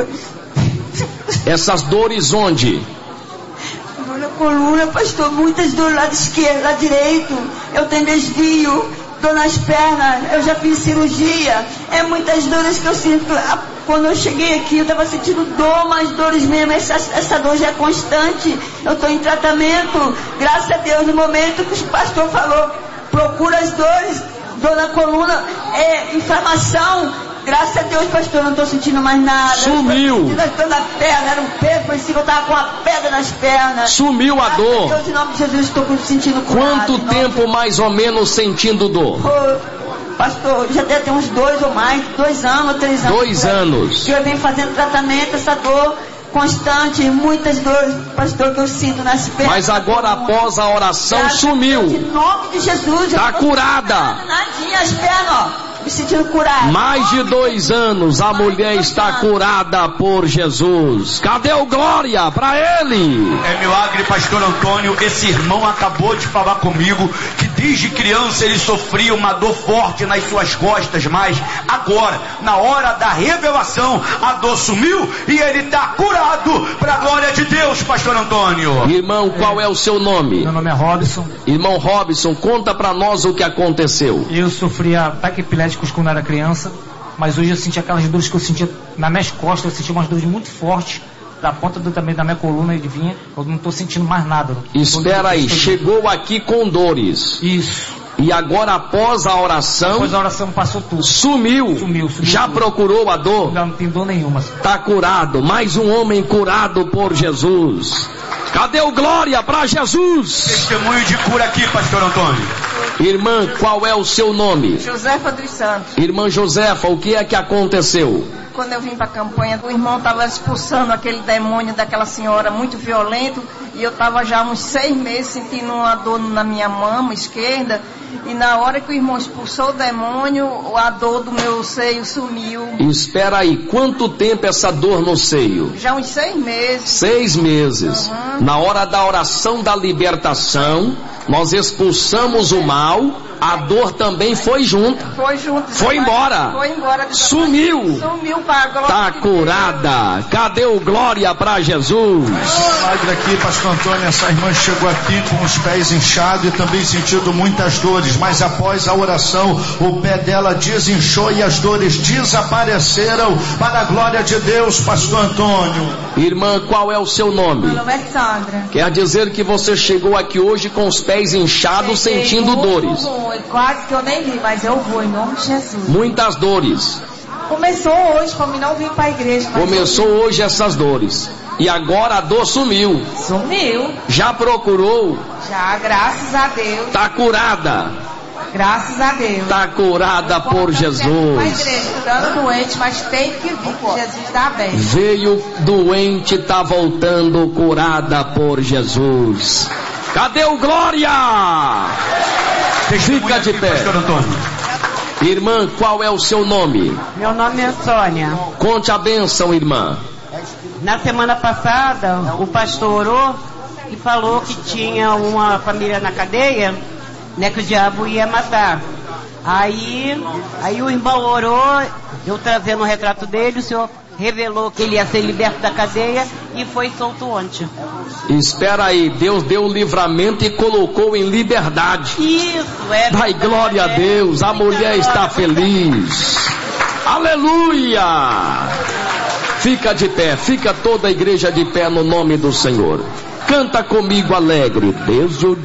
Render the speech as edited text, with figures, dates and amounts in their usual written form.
dores. Essas dores onde? Dor na coluna, pastor, muitas dores lá de esquerda, lá direito. Eu tenho desvio, dor nas pernas, eu já fiz cirurgia. É muitas dores que eu sinto. Quando eu cheguei aqui, eu estava sentindo dor, mas dores mesmo. Essa dor já é constante. Eu estou em tratamento. Graças a Deus, no momento que o pastor falou, procura as dores, dor na coluna, inflamação. Graças a Deus, pastor, eu não estou sentindo mais nada. Sumiu. Eu na perna, era um peso, parecia que eu estava com uma pedra nas pernas. Sumiu a dor. Deus, em nome de Jesus, estou sentindo curado. Quanto tempo mais ou menos sentindo dor? Pastor, já deve ter uns 2 ou mais, 2 anos, 3 anos. 2 anos. Que eu venho fazendo tratamento, essa dor constante, muitas dores, pastor, que eu sinto nas pernas. Mas agora, após a oração, sumiu. Em nome de Jesus. Está curada. Nadinha, as pernas, ó. Me sentindo curado. Mais de 2 anos a mulher está curada por Jesus. Cadê o glória para ele? É milagre, pastor Antônio. Esse irmão acabou de falar comigo que desde criança ele sofria uma dor forte nas suas costas, mas agora, na hora da revelação, a dor sumiu e ele está curado para a glória de Deus, pastor Antônio. Irmão, qual é o seu nome? Meu nome é Robson. Irmão Robson, conta para nós o que aconteceu. Eu sofria ataque epilético quando era criança, mas hoje eu senti aquelas dores que eu sentia nas minhas costas. Eu senti umas dores muito fortes da ponta também da minha coluna, ele vinha. Eu não estou sentindo mais nada. Espera aí, chegou aqui com dores. Isso. E agora após a oração passou tudo. Sumiu. Já tudo. Procurou a dor? Não tem dor nenhuma. Está curado. Mais um homem curado por Jesus. Cadê o glória para Jesus? Testemunho de cura aqui, pastor Antônio. Irmã, qual é o seu nome? Josefa dos Santos. Irmã Josefa, o que é que aconteceu? Quando eu vim para a campanha, o irmão estava expulsando aquele demônio daquela senhora muito violento, e eu estava já há uns 6 meses sentindo uma dor na minha mama esquerda, e na hora que o irmão expulsou o demônio, a dor do meu seio sumiu. Espera aí, quanto tempo essa dor no seio? Já uns 6 meses. 6 meses. Na hora da oração da libertação, nós expulsamos o mal, a dor também foi junto. Foi embora. Sumiu. Está curada. Cadê o glória para Jesus? Milagre aqui, pastor Antônio. Essa irmã chegou aqui com os pés inchados e também sentindo muitas dores, mas após a oração o pé dela desinchou e as dores desapareceram para a glória de Deus, pastor Antônio. Irmã, qual é o seu nome? Meu nome é Sandra. Quer dizer que você chegou aqui hoje com os pés inchados, sentindo dores. Quase que eu nem vi, mas eu vou em nome de Jesus. Muitas dores. Começou hoje, como não vim para a igreja. Começou hoje essas dores. E agora a dor sumiu. Sumiu. Já procurou? Já, graças a Deus. Está curada. Graças a Deus. Está curada por Jesus. Para a igreja, estando doente, mas tem que vir, que Jesus está bem. Veio doente, está voltando curada por Jesus. Cadê o glória? Fica de pé. Pastor Antônio. Irmã, qual é o seu nome? Meu nome é Sônia. Conte a bênção, irmã. Na semana passada, o pastor orou e falou que tinha uma família na cadeia, né, que o diabo ia matar. Aí o irmão orou, eu trazendo o retrato dele, o senhor revelou que ele ia ser liberto da cadeia e foi solto ontem. Espera aí, Deus deu o livramento e colocou em liberdade. Isso, é. Dai glória a Deus, a mulher está feliz. Aleluia! Fica de pé, fica toda a igreja de pé no nome do Senhor. Canta comigo alegre, desde o